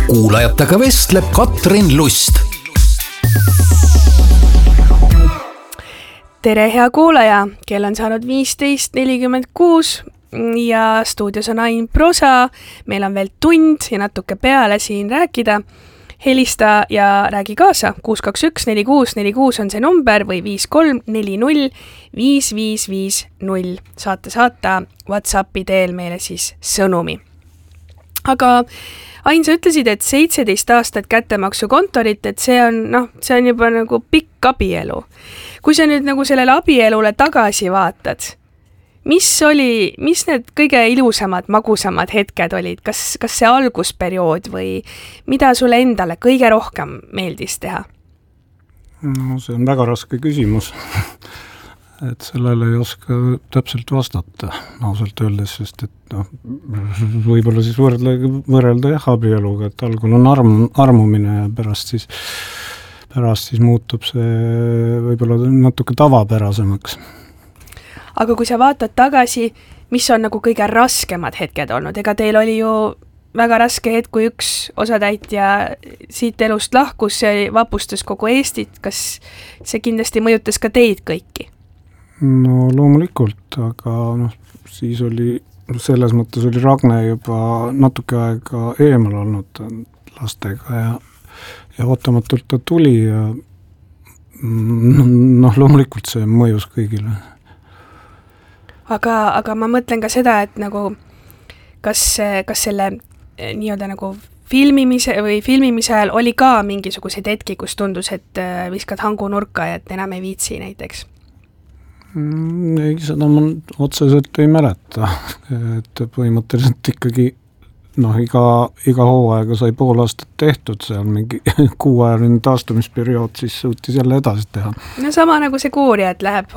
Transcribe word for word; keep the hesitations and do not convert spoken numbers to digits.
kuulajatega vestleb Katrin Lust. Tere hea kuulaja, kell on saanud viisteist nelikümmend kuus ja stuudios on Ain Prosa. Meil on veel tund ja natuke peale siin rääkida. Helista ja räägi kaasa. kuus kaks üks neli kuus neli kuus on see number või viis kolm neli null viis viis viis null. Saate saata WhatsAppi teel meile siis sõnumi. Aga Ain, sa ütlesid, et seitseteist aastat kättemaksukontorit, et see on, noh, see on juba nagu pikk abielu. Kui sa nüüd nagu sellele abielule tagasi vaatad, mis oli, mis need kõige ilusamad, magusamad hetked olid? Kas, kas see algusperiood või mida sulle endale kõige rohkem meeldis teha? No see on väga raske küsimus. Et sellele ei oska täpselt vastata, ausalt öeldes, sest et no, võib-olla siis võrrelda, võrrelda jah abieluga, et algul on arm, armumine ja pärast siis, pärast siis muutub see võib-olla natuke tavapärasemaks. Aga kui sa vaatad tagasi, mis on nagu kõige raskemad hetked olnud, ega teil oli ju väga raske hetk, kui üks osatäitja siit elust lahkus ja vapustas kogu Eestit, kas see kindlasti mõjutas ka teid kõiki? No loomulikult, aga noh, siis oli, selles mõttes oli Ragne juba natuke aega eemal olnud lastega ja, ja ootamatult ta tuli ja noh, loomulikult see mõjus kõigile. Aga, aga ma mõtlen ka seda, et nagu kas, kas selle nii-öelda nagu filmimise või filmimise ajal oli ka mingisuguseid hetki, kus tundus, et viskad hangu nurka ja et enam ei viitsi näiteks? Ei, seda ma otseselt ei mäleta, et põhimõtteliselt ikkagi noh, iga, iga hooaega sai pool aastat tehtud, seal mingi kuuajaline taastumisperiood, siis suutis jälle edasi teha. No sama nagu see kuurija, et läheb